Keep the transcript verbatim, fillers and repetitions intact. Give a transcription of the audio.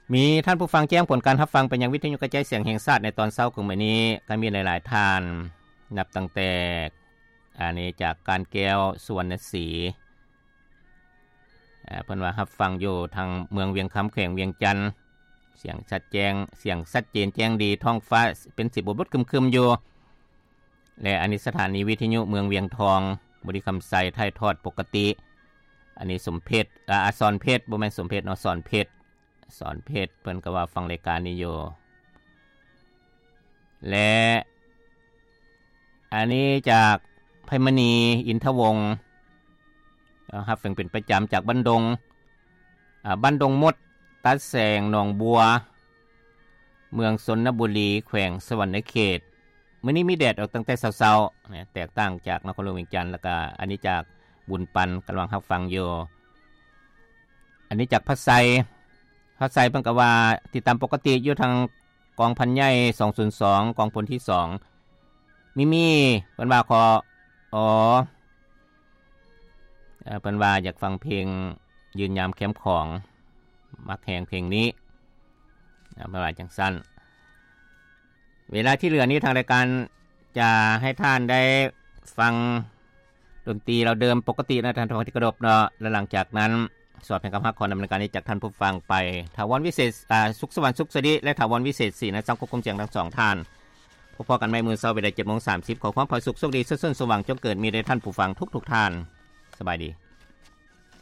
มีท่านผู้ฟังแจ้งผลการรับฟังเป็นยังวิทยุกระจายเสียงแห่งชาติในตอนเช้าของมื้อนี้ก็มีหลายๆท่านนับตั้งแต่อันนี้จากการแก้วสุวรรณศรีอ่าเพิ่นว่ารับฟังอยู่ทางเมืองเวียงคำแขวงเวียงจันทน์เสียงชัดแจ้งเสียงชัดเจนแจ้งดีท้องฟ้าเป็นสิบบดครึมๆอยู่และอันนี้สถานีวิทยุเมืองเวียงทองบริคำไสถ่ายทอดปกติอันนี้สมเพชรอ่าสอนเพชรบ่แม่นสมเพชรเนาะสอนเพชรสอนเพชรเพิ่นก็ว่าฟังรายการนี้อยู่และอันนี้จากไพมณีอินทวงศ์นะครับฟังเป็นประจำจากบันดงอ่าบันดงมดตัดแสงหนองบัวเมืองสนบุรีแขวงสวรรณเขตมื้อนี้มีแดดออกตั้งแต่เช้าๆเนี่ยแตกต่างจากนครหลวงเวียงจันทน์แล้วก็อันนี้จากบุญปันกำลังรับฟังอยู่อันนี้จากพัดไซพัดไซเพิ่นก็ว่าติดตามปกติอยู่ทางกองพันใหญ่สองศูนย์สองกองพลที่สองมีมีเพิ่นว่าขออ๋อเอ่อเพิ่นว่าอยากฟังเพลงยืนยามแคมป์ของมักแฮงเพลงนี้นะเพิ่นว่าจังซั่นเวลาที่เหลือนี้ทางรายการจะให้ท่านได้ฟังดนตรีเราเดิมปกตินะท่านผู้ฟังที่เคารพเนาะและหลังจากนั้นสอบแห่งคำฮักขอดำเนินการนี้จากท่านผู้ฟังไปถาวรวิเศษอ่าสุขสวรรค์สุขสดีและถาวรวิเศษสี่นะสังควบคุมเสียงทั้งสองท่านพบกันใหม่มื้อเช้าเวลา เจ็ดโมงสามสิบ ขอความพอสุขโชคดีซื่นสว่างจงเกิดมีแด่ท่านผู้ฟังทุกๆท่านสบายดี